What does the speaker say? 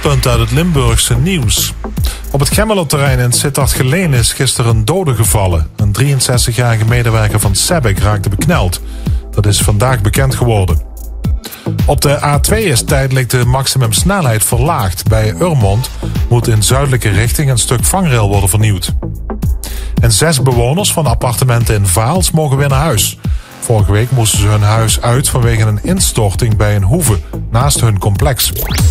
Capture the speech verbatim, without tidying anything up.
hoofdpunt uit het Limburgse nieuws. Op het Gemmelerterrein in Sittard-Geleen is gisteren een dode gevallen. Een drieënzestigjarige medewerker van Sebek raakte bekneld. Dat is vandaag bekend geworden. Op de A twee is tijdelijk de maximumsnelheid verlaagd. Bij Urmond moet in zuidelijke richting een stuk vangrail worden vernieuwd. En zes bewoners van appartementen in Vaals mogen weer naar huis. Vorige week moesten ze hun huis uit vanwege een instorting bij een hoeve naast hun complex.